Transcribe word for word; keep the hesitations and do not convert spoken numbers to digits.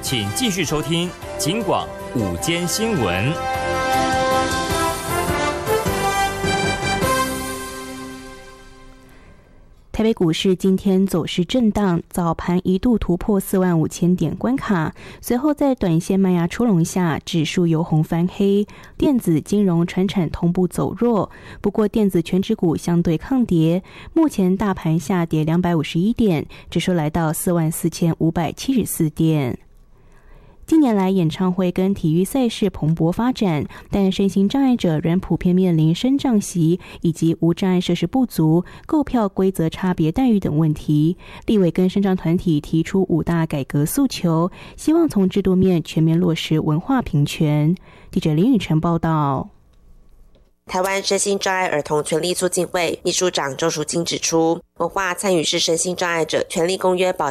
请继续收听警广午间新闻。 台北股市今天走势震荡，早盘一度突破四万五千点关卡，随后在短线卖压出笼下，指数由红翻黑，电子、金融、传产同步走弱。不过电子全指股相对抗跌，目前大盘下跌两百五十一点，指数来到四万四千五百七十四点。近年来，演唱会跟体育赛事蓬勃发展，但身心障碍者仍普遍面临身障席以及无障碍设施不足、购票规则差别待遇等问题。立委跟身障团体提出五大改革诉求，希望从制度面全面落实文化平权。记者林宇晨报道。 台湾身心障碍儿童权利促进会秘书长周淑金指出，文化参与是身心障碍者权利公约保